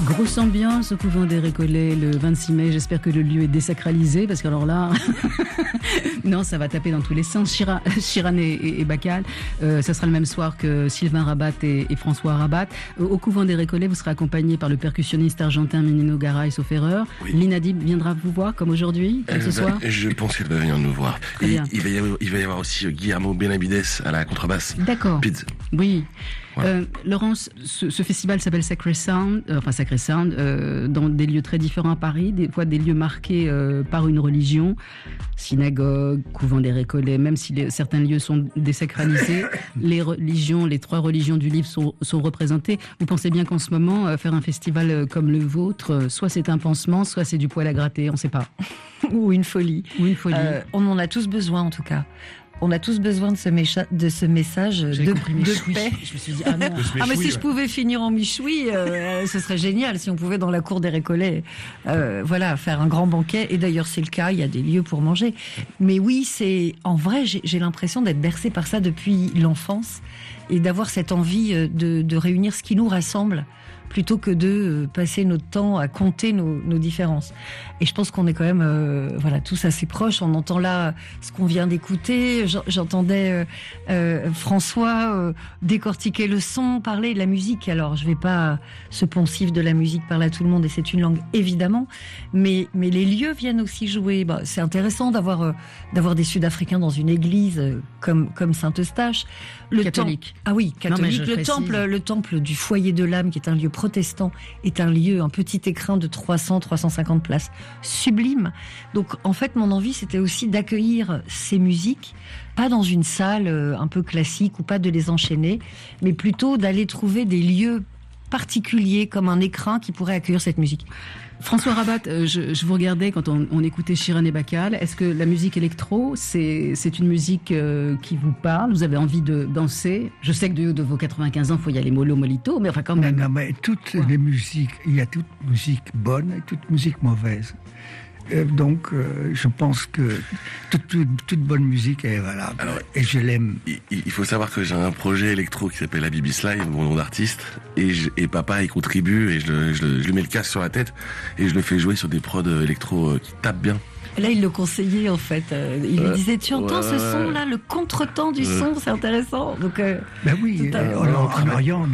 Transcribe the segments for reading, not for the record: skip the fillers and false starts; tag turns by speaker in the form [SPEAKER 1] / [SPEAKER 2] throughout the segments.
[SPEAKER 1] Grosse ambiance au couvent des Récollets le 26 mai. J'espère que le lieu est désacralisé parce qu'alors là, non, ça va taper dans tous les sens. Sheeran et Bacal. Ça sera le même soir que Sylvain Rabat et François Rabat. Au couvent des Récollets, vous serez accompagné par le percussionniste argentin Menino Garay, sauf erreur. Oui. Lina Dib viendra vous voir comme aujourd'hui, comme ce soir.
[SPEAKER 2] Je pense qu'elle va venir nous voir. Et il va y avoir aussi Guillermo Benavides à la contrebasse.
[SPEAKER 1] D'accord.
[SPEAKER 2] Pids.
[SPEAKER 1] Oui.
[SPEAKER 2] Voilà.
[SPEAKER 1] Laurence, ce festival s'appelle Sacré Sound, dans des lieux très différents à Paris, des fois des lieux marqués par une religion, synagogue, couvent des Récollets, même si certains lieux sont désacralisés, les trois religions du livre sont représentées. Vous pensez bien qu'en ce moment, faire un festival comme le vôtre, soit c'est un pansement, soit c'est du poil à gratter, on ne sait pas.
[SPEAKER 3] Ou une folie. On en a tous besoin en tout cas. On a tous besoin de ce message de paix.
[SPEAKER 1] Je me suis dit, ah non.
[SPEAKER 3] Mais si je pouvais finir en michoui, ce serait génial si on pouvait dans la cour des Récollets, faire un grand banquet. Et d'ailleurs, c'est le cas, il y a des lieux pour manger. Mais oui, en vrai, j'ai l'impression d'être bercée par ça depuis l'enfance et d'avoir cette envie de réunir ce qui nous rassemble, plutôt que de passer notre temps à compter nos différences. Et je pense qu'on est quand même tous assez proches. On entend là ce qu'on vient d'écouter. J'entendais François décortiquer le son, parler de la musique. Alors, je vais pas... Ce poncif de la musique parle à tout le monde et c'est une langue, évidemment. Mais les lieux viennent aussi jouer. C'est intéressant d'avoir des Sud-Africains dans une église comme Saint-Eustache.
[SPEAKER 1] Catholique.
[SPEAKER 3] Ah oui, catholique. Le temple du foyer de l'âme, qui est un lieu protestant, est un petit écrin de 300-350 places. Sublime. Donc, en fait, mon envie, c'était aussi d'accueillir ces musiques, pas dans une salle un peu classique ou pas de les enchaîner, mais plutôt d'aller trouver des lieux particuliers comme un écrin qui pourrait accueillir cette musique.
[SPEAKER 1] François Rabat, je vous regardais quand on écoutait Sheeran et Bacal. Est-ce que la musique électro, c'est une musique qui vous parle? Vous avez envie de danser? Je sais que de vos 95 ans, il faut y aller mollo molito, mais enfin quand même.
[SPEAKER 4] Non, mais toutes les musiques, il y a toute musique bonne et toute musique mauvaise. Donc, je pense que toute bonne musique est valable. Alors, et je l'aime.
[SPEAKER 2] Il faut savoir que j'ai un projet électro qui s'appelle Habibi Slide, mon nom d'artiste, et papa y contribue, et je lui mets le casque sur la tête et je le fais jouer sur des prods électro qui tapent bien.
[SPEAKER 3] Là, il le conseillait en fait. Il lui disait, tu entends ce son-là, le contretemps du son, c'est intéressant. Donc,
[SPEAKER 4] ben oui, en Orient,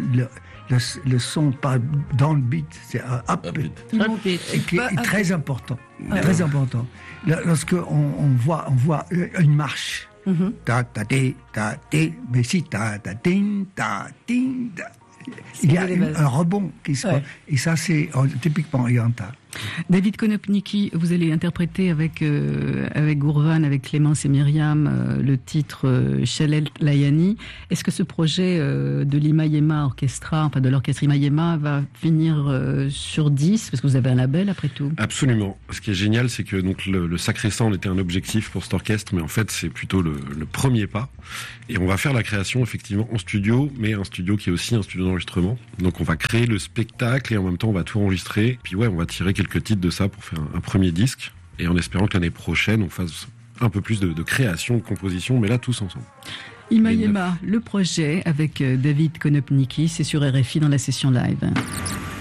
[SPEAKER 4] le son pas dans le beat, c'est un upbeat, et qui est très important, très important. Lorsque on voit une marche, ta ta ta ta, mais si ta ta ting ta ting, il y a un rebond qui se passe, et ça c'est typiquement oriental.
[SPEAKER 1] David Konopnicki, vous allez interpréter avec Gourvan, avec Clémence et Myriam, le titre Shalel Layani. Est-ce que ce projet de l'Imayema Orchestra, enfin de l'orchestre Imayema, va finir sur 10 parce que vous avez un label après tout?
[SPEAKER 5] Absolument. Ce qui est génial, c'est que donc le Sacré Sound était un objectif pour cet orchestre, mais en fait c'est plutôt le premier pas. Et on va faire la création effectivement en studio, mais un studio qui est aussi un studio d'enregistrement. Donc on va créer le spectacle et en même temps on va tout enregistrer. Puis on va tirer quelques titres de ça pour faire un premier disque, et en espérant que l'année prochaine on fasse un peu plus de création, de composition, mais là tous ensemble.
[SPEAKER 1] Imayema, le projet avec David Konopnicki, c'est sur RFI dans la session live.